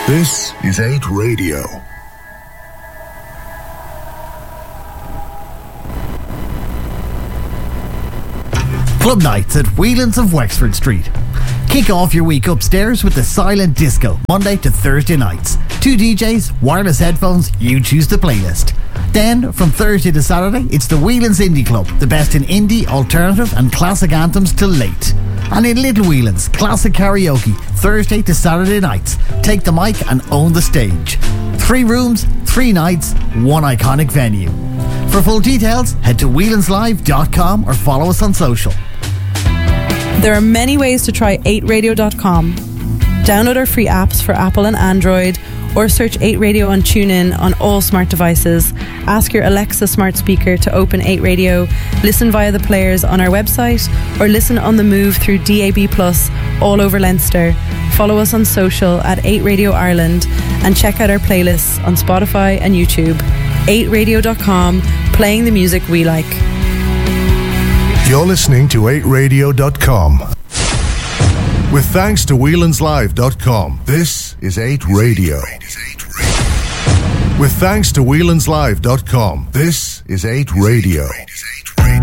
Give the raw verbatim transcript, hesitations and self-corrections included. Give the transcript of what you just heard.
This is eight Radio. Club nights at Whelan's of Wexford Street. Kick off your week upstairs with the Silent Disco, Monday to Thursday nights. Two D Js, wireless headphones, you choose the playlist. Then, from Thursday to Saturday, it's the Whelan's Indie Club, the best in indie, alternative and classic anthems till late. And in Little Whelan's, classic karaoke, Thursday to Saturday nights. Take the mic and own the stage. Three rooms, three nights, one iconic venue. For full details, head to whelans live dot com or follow us on social. There are many ways to try eight radio dot com. Download our free apps for Apple and Android, or search eight radio on TuneIn on all smart devices. Ask your Alexa smart speaker to open eight radio, listen via the players on our website, or listen on the move through D A B plus all over Leinster. Follow us on social at eight radio Ireland and check out our playlists on Spotify and YouTube. eight radio dot com, playing the music we like. You're listening to eight radio dot com. With thanks to whelans live dot com, this is eight Radio. With thanks to whelans live dot com, this is eight Radio.